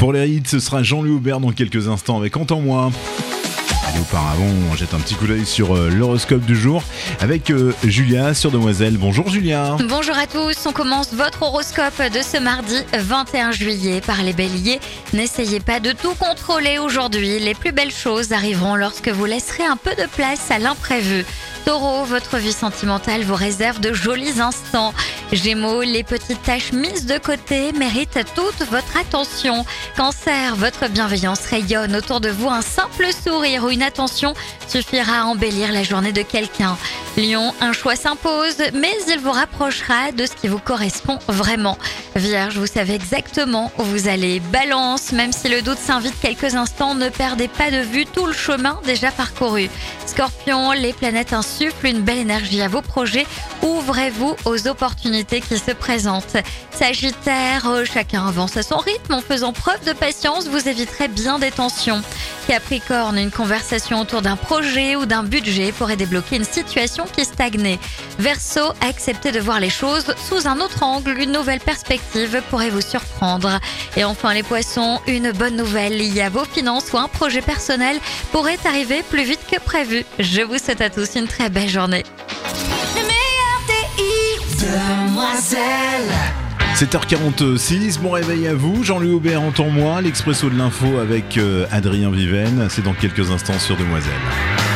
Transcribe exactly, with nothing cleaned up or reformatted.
Pour les hits, ce sera Jean-Louis Aubert dans quelques instants avec Entends-moi. Allez, auparavant, on jette un petit coup d'œil sur euh, l'horoscope du jour avec euh, Julia sur Demoiselle. Bonjour Julia. Bonjour à tous, on commence votre horoscope de ce mardi vingt et un juillet par les béliers. N'essayez pas de tout contrôler aujourd'hui, les plus belles choses arriveront lorsque vous laisserez un peu de place à l'imprévu. Taureau, votre vie sentimentale vous réserve de jolis instants. Gémeaux, les petites tâches mises de côté méritent toute votre attention. Cancer, votre bienveillance rayonne autour de vous. Un simple sourire ou une attention suffira à embellir la journée de quelqu'un. Lion, un choix s'impose, mais il vous rapprochera de ce qui vous correspond vraiment. Vierge, vous savez exactement où vous allez. Balance, même si le doute s'invite quelques instants, ne perdez pas de vue tout le chemin déjà parcouru. Scorpion, les planètes insufflent une belle énergie à vos projets. Ouvrez-vous aux opportunités qui se présentent. Sagittaire, chacun avance à son rythme. En faisant preuve de patience, vous éviterez bien des tensions. Capricorne, une conversation autour d'un projet ou d'un budget pourrait débloquer une situation qui stagnait. Verseau, acceptez de voir les choses sous un autre angle. Une nouvelle perspective pourrait vous surprendre. Et enfin les poissons, une bonne nouvelle liée à vos finances ou un projet personnel pourrait arriver plus vite que prévu. Je vous souhaite à tous une très belle journée. Le meilleur des hits, Demoiselle. sept heures quarante-six, bon réveil à vous. Jean-Louis Aubert, Entends-moi. L'Expresso de l'info avec euh, Adrien Viven. C'est dans quelques instants sur Demoiselle.